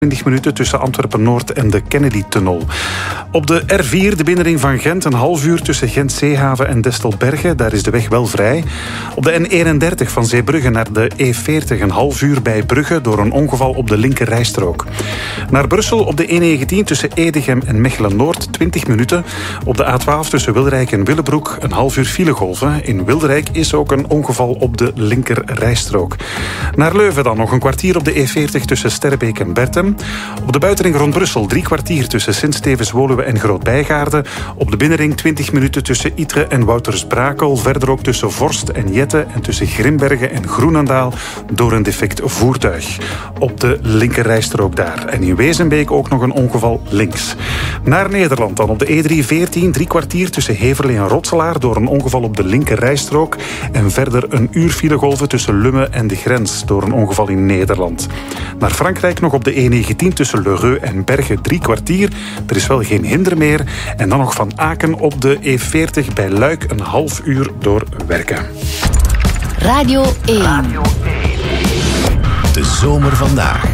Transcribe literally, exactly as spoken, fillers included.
twintig minuten tussen Antwerpen-Noord en de Kennedy-tunnel. Op de R vier, de binnenring van Gent, een half uur tussen Gent-Zeehaven en Destelbergen. Daar is de weg wel vrij. Op de N eenendertig van Zeebrugge naar de E veertig, een half uur bij Brugge door een ongeval op de linker rijstrook. Naar Brussel op de E negentien tussen Edegem en Mechelen-Noord, twintig minuten. Op de A twaalf tussen Wilrijk en Willebroek, een half uur filegolven. In Wilrijk is ook een ongeval op de linker rijstrook. Naar Leuven dan nog een kwartier op de E veertig tussen Sterrebeek en Bertem. Op de buitenring rond Brussel drie kwartier tussen Sint-Stevens-Woluwe en Groot-Bijgaarde. Op de binnenring twintig minuten tussen Ytre en Woutersbrakel. Verder ook tussen Vorst en Jette en tussen Grimbergen en Groenendaal door een defect voertuig. Op de linkerrijstrook daar. En in Wezenbeek ook nog een ongeval links. Naar Nederland dan op de E driehonderdveertien drie kwartier tussen Heverlee en Rotselaar door een ongeval op de linkerrijstrook. En verder een uur filegolven tussen Lummen en de grens door een ongeval in Nederland. Naar Frankrijk nog op de E negentien tussen Le Reu en Bergen drie kwartier. Er is wel geen hinder meer. En dan nog van Aken op de E veertig bij Luik een half uur door werken. Radio één. De zomer vandaag.